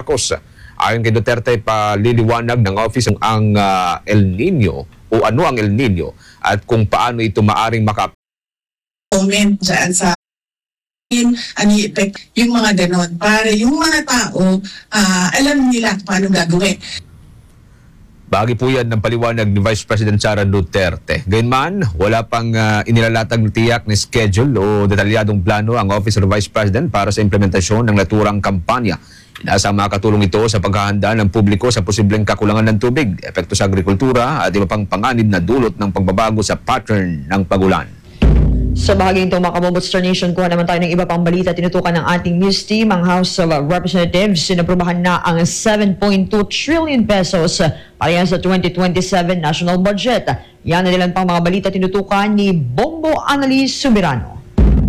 Marcos. Ayon kay Duterte, paliliwanag ng office ang El Nino o ano ang El Nino at kung paano ito maaring comment dyan sa ano effect, yung mga ganon, para yung mga tao alam nila paano gagawin. Bahagi po yan ng paliwanag ni Vice President Sara Duterte. Gayunman, wala pang inilalatag na tiyak na schedule o detalyadong plano ang Office of the Vice President para sa implementasyon ng naturang kampanya. Inaasang makatulong ito sa paghahanda ng publiko sa posibleng kakulangan ng tubig, epekto sa agrikultura at iba pang panganib na dulot ng pagbabago sa pattern ng pagulan. Sa bahaging ito, mga kabombo Star Nation, kuha naman tayo ng iba pang balita. Tinutukan ng ating news team, ang House of Representatives, sinaprubahan na ang 7.2 trillion pesos para yan sa 2027 national budget. Yan na nilang pang mga balita tinutukan ni Bombo Annalise Subirano.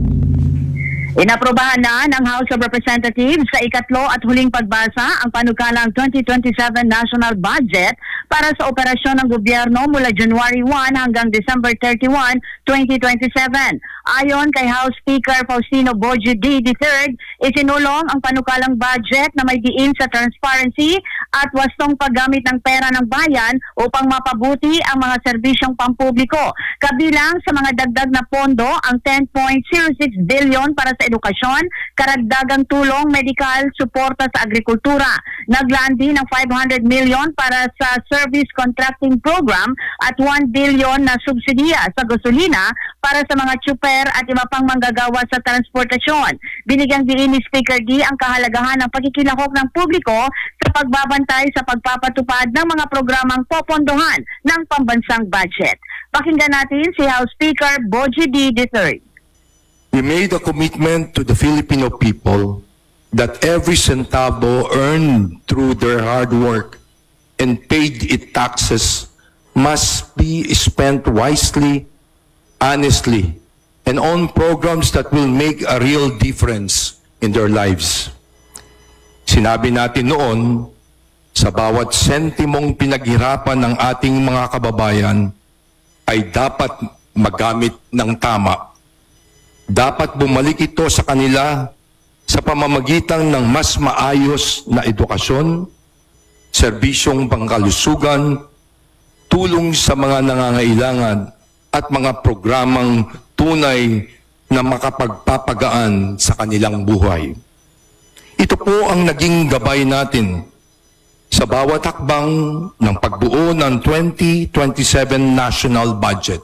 Inaprubahan na ng House of Representatives sa ikatlo at huling pagbasa ang panukalang 2027 national budget para sa operasyon ng gobyerno mula January 1 hanggang December 31, 2027. Ayon kay House Speaker Faustino Boji D. III, isinulong ang panukalang budget na may diin sa transparency at wastong paggamit ng pera ng bayan upang mapabuti ang mga serbisyong pampubliko. Kabilang sa mga dagdag na pondo ang 10.06 billion para sa edukasyon, karagdagang tulong, medical, suporta sa agrikultura. Naglaan din ng 500 million para sa service contracting program at 1 billion na subsidiya sa gasolina para sa mga tsuper at iba pang manggagawa sa transportasyon. Binigyang diin ni Speaker D ang kahalagahan ng pagkikilahok ng publiko sa pagbabantay sa pagpapatupad ng mga programang popondohan ng pambansang budget. Pakinggan natin si House Speaker Boji D. III. We made a commitment to the Filipino people that every centavo earned through their hard work and paid its taxes must be spent wisely, honestly, and on programs that will make a real difference in their lives. Sinabi natin noon, sa bawat sentimong pinaghirapan ng ating mga kababayan ay dapat magamit ng tama. Dapat bumalik ito sa kanila sa pamamagitan ng mas maayos na edukasyon, serbisyong pangkalusugan, tulong sa mga nangangailangan at mga programang tunay na makapagpapagaan sa kanilang buhay. Ito po ang naging gabay natin sa bawat hakbang ng pagbuo ng 2027 national budget.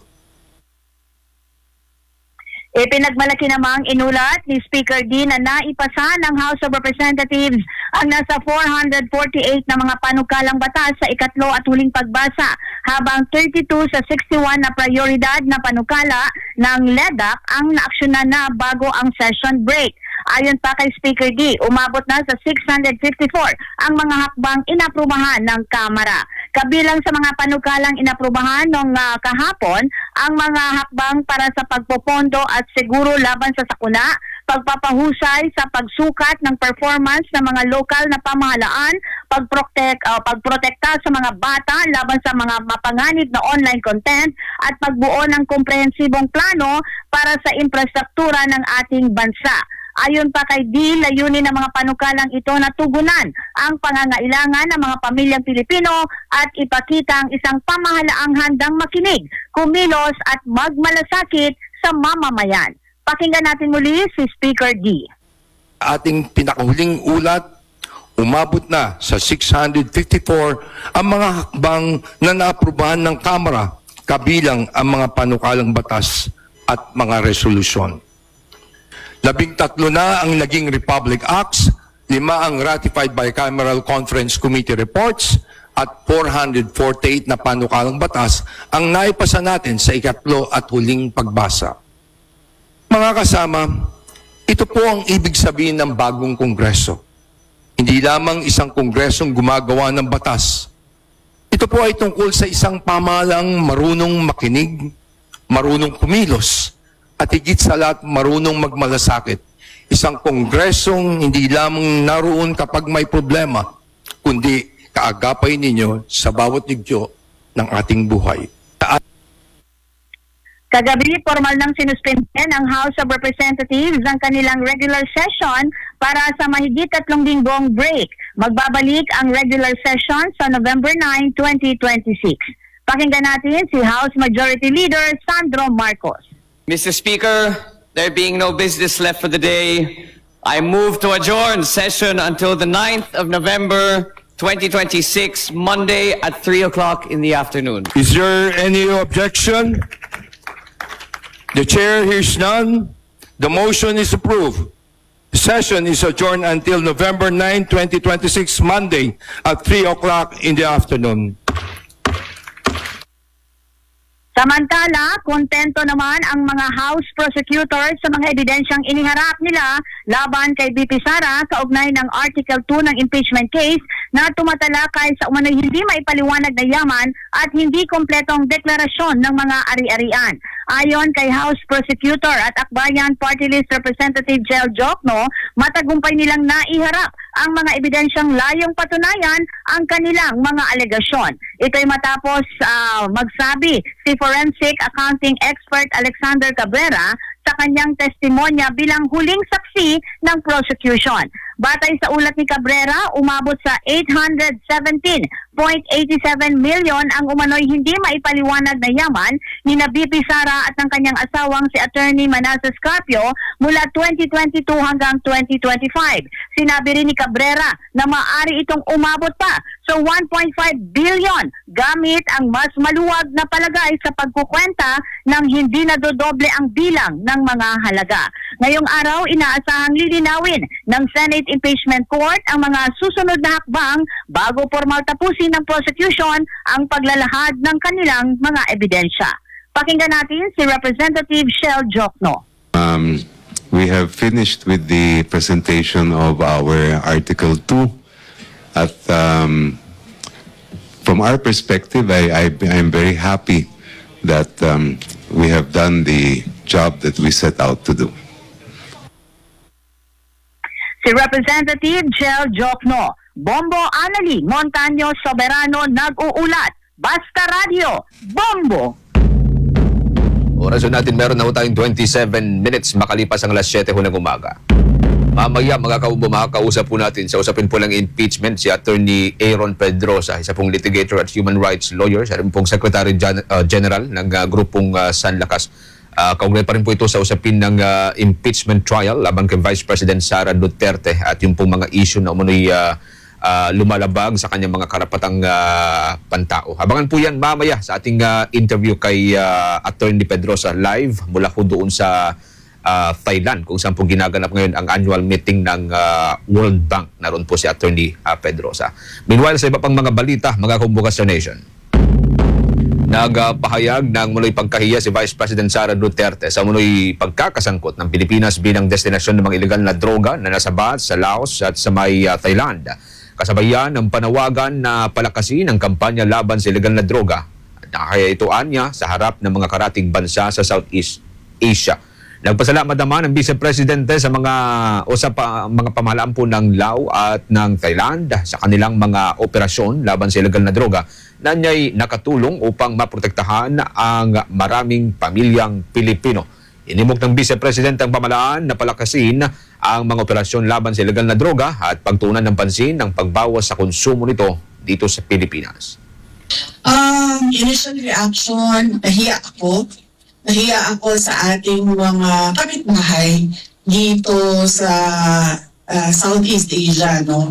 Ipinagmalaki namang inulat ni Speaker D na naipasa ng House of Representatives ang nasa 448 na mga panukalang batas sa ikatlo at huling pagbasa, habang 32 sa 61 na prioridad na panukala ng LEDAC ang naaksyonan na bago ang session break. Ayon pa kay Speaker D, umabot na sa 654 ang mga hakbang inaprubahan ng Kamara. Kabilang sa mga panukalang inaprubahan noong kahapon, ang mga hakbang para sa pagpopondo at seguro laban sa sakuna, pagpapahusay sa pagsukat ng performance ng mga lokal na pamahalaan, pagprotekta sa mga bata laban sa mga mapanganib na online content, at pagbuo ng komprehensibong plano para sa infrastruktura ng ating bansa. Ayon pa kay D, layunin ng mga panukalang ito na tugunan ang pangangailangan ng mga pamilyang Pilipino at ipakita ang isang pamahalaang handang makinig, kumilos at magmalasakit sa mamamayan. Pakinggan natin muli si Speaker D. Ating pinakahuling ulat, umabot na sa 654 ang mga hakbang na naaprubahan ng Kamara, kabilang ang mga panukalang batas at mga resolusyon. 13 na ang naging Republic Acts, 5 ang ratified bicameral conference committee reports, at 448 na panukalang batas ang naipasa natin sa ikatlo at huling pagbasa. Mga kasama, ito po ang ibig sabihin ng bagong kongreso. Hindi lamang isang kongresong gumagawa ng batas. Ito po ay tungkol sa isang pamahalang marunong makinig, marunong kumilos, at higit sa lahat marunong magmalasakit. Isang kongresong hindi lamang naroon kapag may problema, kundi kaagapay ninyo sa bawat yugto ng ating buhay. Kagabi, formal nang sinuspende ng House of Representatives ang kanilang regular session para sa mahigit 3 linggong break. Magbabalik ang regular session sa November 9, 2026. Pakinggan natin si House Majority Leader Sandro Marcos. Mr. Speaker, there being no business left for the day, I move to adjourn session until the 9th of November 2026, Monday at 3 o'clock in the afternoon. Is there any objection? The chair hears none. The motion is approved. The session is adjourned until November 9, 2026, Monday at 3 o'clock in the afternoon. Samantala, kontento naman ang mga House prosecutors sa mga ebidensyang iniharap nila laban kay BP Sara kaugnay ng Article 2 ng impeachment case na tumatalakay sa umano'y hindi maipaliwanag na yaman at hindi kompletong deklarasyon ng mga ari-arian. Ayon kay House Prosecutor at Akbayan Party List Representative Jel Jokno, matagumpay nilang naiharap ang mga ebidensyang layong patunayan ang kanilang mga alegasyon. Ito'y matapos magsabi si forensic accounting expert Alexander Cabrera sa kanyang testimonya bilang huling saksi ng prosecution. Batay sa ulat ni Cabrera, umabot sa 817.87 million ang umano'y hindi maipaliwanag na yaman ni na BP Sara at ng kanyang asawang si Attorney Manasseh Carpio mula 2022 hanggang 2025. Sinabi rin ni Cabrera na maaari itong umabot pa sa 1.5 billion gamit ang mas maluwag na palagay sa pagkukwenta ng hindi nadodoble ang bilang ng mga halaga. Ngayong araw, inaasahang lilinawin ng Senate Impeachment Court ang mga susunod na hakbang bago formal tapusin ng prosecution ang paglalahad ng kanilang mga ebidensya. Pakinggan natin si Representative Shel Jokno. We have finished with the presentation of our Article 2 at from our perspective, I'm very happy that we have done the job that we set out to do. Si Representative Jel Jokno, Bombo Anali Montaño Soberano nag-uulat. Basta Radio, Bombo! Oras natin, meron na tayong 27 minutes makalipas ang alas 7 ng umaga. Mamaya makakausap po natin sa usapin po ng impeachment si Attorney Aaron Pedrosa, isa pong litigator at human rights lawyer, siya rin pong Secretary General ng grupong San Lakas. Kaugnay pa rin po ito sa usapin ng impeachment trial laban kay Vice President Sara Duterte at yung pong mga issue na umunoy lumalabag sa kanyang mga karapatang pantao. Abangan po yan mamaya sa ating interview kay Attorney Pedrosa live mula po doon sa Thailand kung saan po ginaganap ngayon ang annual meeting ng World Bank. Naroon po si Attorney Pedrosa. Meanwhile, sa iba pang mga balita, mga kumbukas sa nation. Nagpahayag ng muloy pagkahiya si Vice President Sara Duterte sa muloy pagkakasangkot ng Pilipinas bilang destinasyon ng mga ilegal na droga na nasabat sa Laos at sa may Thailand. Kasabayan ng panawagan na palakasin ang kampanya laban sa ilegal na droga. Nakakaya ito anya sa harap ng mga karating bansa sa Southeast Asia. Nagpasalamat naman ang Vice Presidente sa mga pamahalaan po ng Laos at ng Thailand sa kanilang mga operasyon laban sa ilegal na droga na niya'y nakatulong upang maprotektahan ang maraming pamilyang Pilipino. Inimok ng Vice Presidente ang pamahalaan na palakasin ang mga operasyon laban sa ilegal na droga at pagtuunan ng pansin ng pagbawas sa konsumo nito dito sa Pilipinas. Initial reaction, nahiya ako sa ating mga kapitbahay dito sa Southeast Asia, no?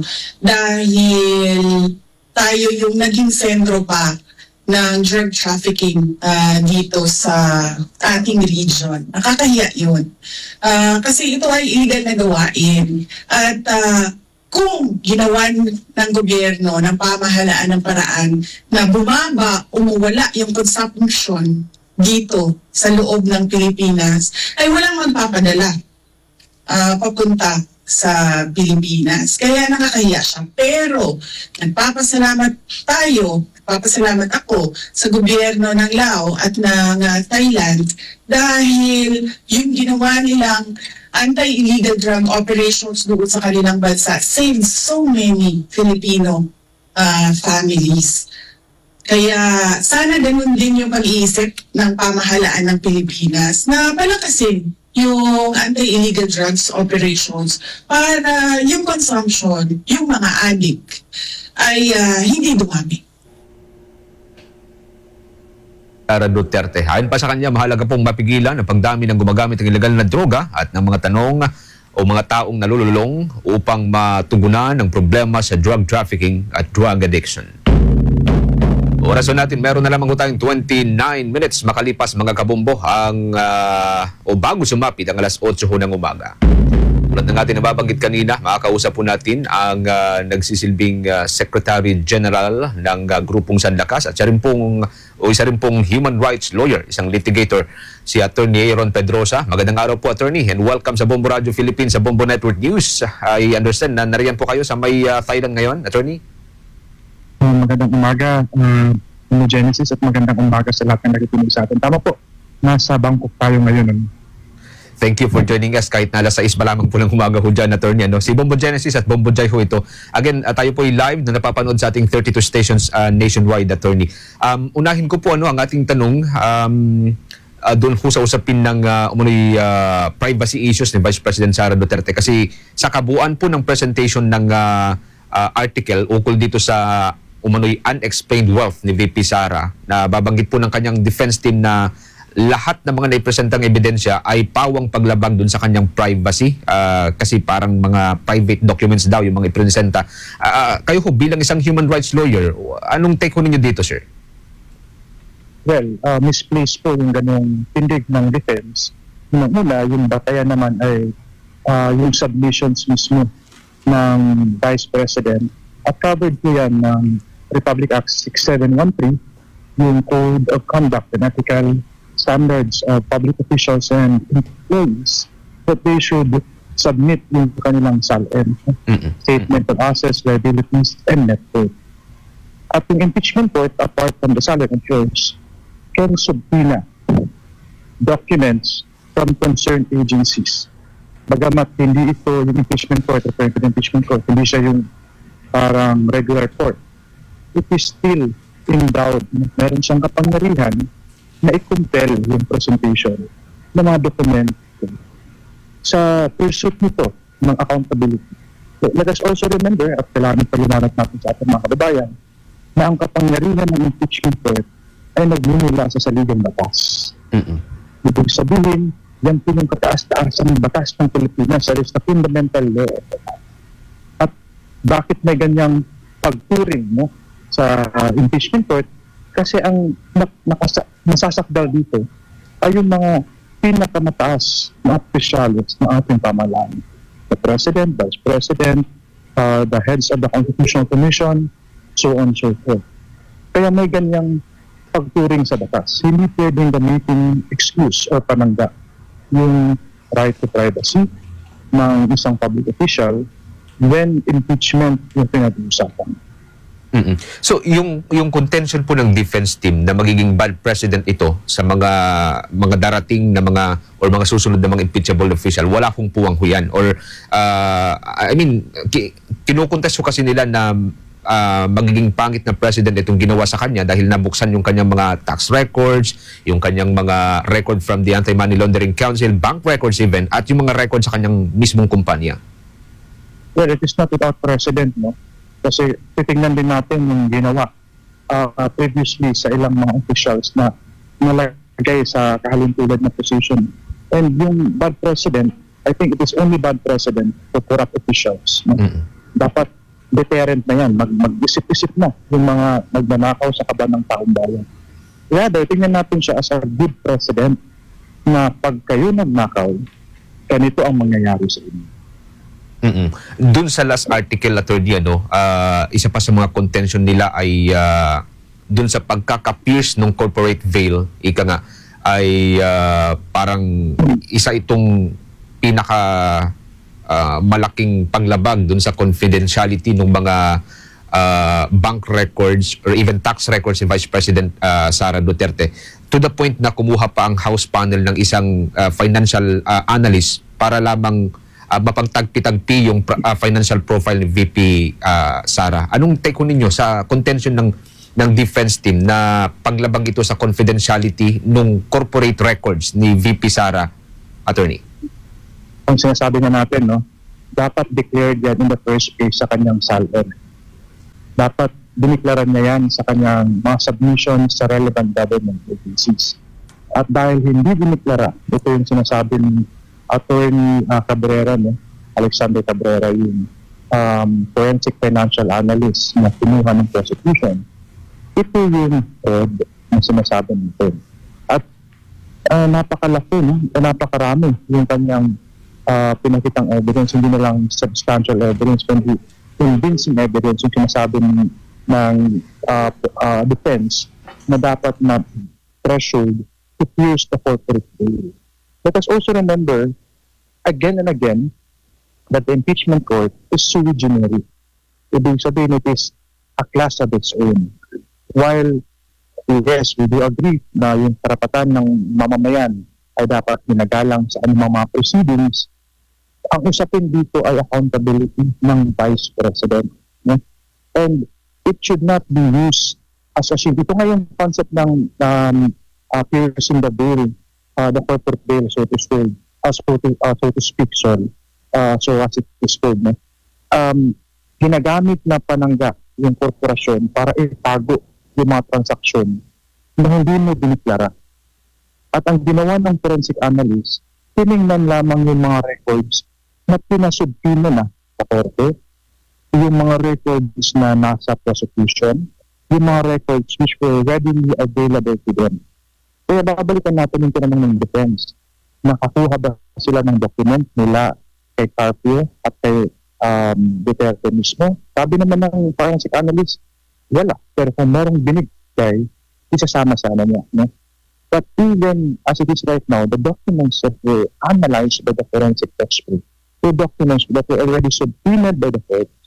Dahil tayo yung naging sentro pa ng drug trafficking dito sa ating region. Nakakahiya yun. Kasi ito ay illegal na gawain. At kung ginawa ng gobyerno, ng pamahalaan ng paraan na bumaba, umuwala yung consumption dito sa loob ng Pilipinas, ay walang magpapadala papunta sa Pilipinas. Kaya nakakahiya siya. Pero nagpapasalamat ako sa gobyerno ng Laos at ng Thailand dahil yung ginawa nilang anti-illegal drug operations doon sa kanilang bansa saved so many Filipino families. Kaya sana ganun din yung pag-iisip ng pamahalaan ng Pilipinas na palakasin yung anti-illegal drugs operations para yung consumption, yung mga addict ay hindi dumami. Sara Duterte. Ayon pa sa kanya, mahalaga pong mapigilan ang pagdami ng gumagamit ng ilegal na droga at ng mga tanong o mga taong nalululong upang matugunan ang problema sa drug trafficking at drug addiction. Orason natin, meron na lamang tayong 29 minutes makalipas mga kabombo o bago sumapit ang alas 8 ng umaga. Tulad ng ating nababanggit kanina, makakausap po natin ang nagsisilbing Secretary General ng Grupong Sanlakas at isa rin pong human rights lawyer, isang litigator, si Attorney Aaron Pedrosa. Magandang araw po, Attorney, and welcome sa Bombo Radio Philippines, sa Bombo Network News. I understand na nariyan po kayo sa may Thailand ngayon, Attorney? Magandang umaga, Genesis, at magandang umaga sa lahat ng nakikinig sa atin. Tama po, nasa Bangkok tayo ngayon. Thank you for joining us kahit na alas 6 pa lamang po ng umaga ho dyan, Attorney. Si Bombo Genesis at Bombo Jai ho ito. Again, tayo po ay live na napapanood sa ating 32 stations nationwide, Attorney. Unahin ko po ang ating tanong doon ho sa usapin ng privacy issues ni Vice President Sara Duterte. Kasi sa kabuuan po ng presentation ng article ukol dito sa unexplained wealth ni VP Sara, na babanggit po ng kanyang defense team na lahat ng mga naipresentang ebidensya ay pawang paglabag dun sa kanyang privacy, kasi parang mga private documents daw yung mga ipresenta. Kayo ho bilang isang human rights lawyer, anong take ho ninyo dito, sir? Well, misplaced po yung ganong tindig ng defense. Una, yung batayan naman ay yung submissions mismo ng Vice President, at covered po yan ng Republic Act 6713, yung Code of Conduct and Ethical Standards of Public Officials and Employees, that they should submit yung kanilang SALN, Statement of Assets, Liabilities, and Net Worth. At yung impeachment court, apart from the SALN, of course, can subpoena documents from concerned agencies. Bagamat hindi ito yung impeachment court, o impeachment court, hindi siya yung parang regular court, it is still endowed. Meron siyang kapangyarihan na i-compel yung presentation ng mga dokumento sa pursuit nito ng accountability. So, let us also remember, at kailangan paliwanag natin sa ating mga kababayan, na ang kapangyarihan ng impeachment court ay nagmumula sa saligang batas. Ibig sabihin, yan po yung kataas-taasan ng batas ng Pilipinas, that is the fundamental law of the land. At bakit may ganyang pagturing sa impeachment court? Kasi ang nasasakdal dito ay yung mga pinakamataas na opisyalis ng ating pamahalaan. The President, Vice President, the heads of the Constitutional Commission, so on and so forth. Kaya may ganyang pagturing sa batas. Hindi pwedeng gamitin excuse o panangga yung right to privacy ng isang public official when impeachment yung pinag-uusapan. So yung contention po ng defense team na magiging bad precedent ito sa mga darating na mga or mga susunod na mga impeachable official, wala kong puwang huyan, or kinukontes ko kasi nila na magiging pangit na president itong ginawa sa kanya dahil nabuksan yung kanyang mga tax records, yung kanyang mga record from the Anti-Money Laundering Council, bank records even, at yung mga records sa kanyang mismong kumpanya. Well, it is not without precedent, no? Kasi titingnan din natin yung ginawa previously sa ilang mga officials na nalagay sa kahalintulad na position. And yung bad precedent, I think it is only bad precedent for corrupt officials. No? Dapat deterrent na yan. Mag-isip-isip na yung mga nagnanakaw sa kaban ng taong bayan. Rather, tingnan natin siya as a good precedent na pag kayo nagnakaw, ganito ang mangyayari sa inyo. Doon sa last article, Attorney, isa pa sa mga contention nila ay doon sa pagkaka-pierce ng corporate veil, ika nga, ay parang isa itong pinaka malaking panglabag doon sa confidentiality ng mga bank records or even tax records ni Vice President Sara Duterte, to the point na kumuha pa ang House panel ng isang financial analyst para lamang mapagtagpi-tagpi yung financial profile ni VP Sara. Anong take ko ninyo sa contention ng defense team na paglabag ito sa confidentiality ng corporate records ni VP Sara Attorney. Ang sinasabi na natin, no, dapat declared yan in the first place sa kanyang SALN. Dapat diniklaran niya yan sa kanyang mga submissions sa relevant government agencies. At dahil hindi diniklara, ito yung sinasabi ni Attorney Cabrera, no, Alexander Cabrera, yung forensic financial analyst na kinuha ng prosecution. Ito yung fraud na sinasabi nito. At napakalaki, no? Napakarami yung kanyang pinakitang evidence, hindi na lang substantial evidence, kundi convincing evidence yung sinasabi ng defense na dapat na threshold to pierce the corporate veil. Let us also remember again and again that the impeachment court is sui generis. Ibig sabihin, it is a class of its own. While, yes, we do agree na yung karapatan ng mamamayan ay dapat ginagalang sa anumang mga proceedings, ang usapin dito ay accountability ng Vice President. No? And it should not be used as a shield. Ito nga yung concept ng piercing the veil, the corporate veil, so to speak, sorry. So as it is called, no? Ginagamit na panangga yung korporasyon para itago yung mga transaksyon na hindi mo diniklara. At ang ginawa ng forensic analyst, tinignan lamang yung mga records na pinasubpina na sa korte, yung mga records na nasa prosecution, yung mga records which were readily available to them. Kaya babalikan natin yung tinanong ng defense. Nakakuha ba sila ng document nila kay Carpio at kay Duterte mismo? Sabi naman ng forensic analyst, wala. Pero kung merong binigay, isasama sana niya. No? But even as it is right now, the documents that were analyzed by the forensic expert, the documents that were already subpoenaed by the court,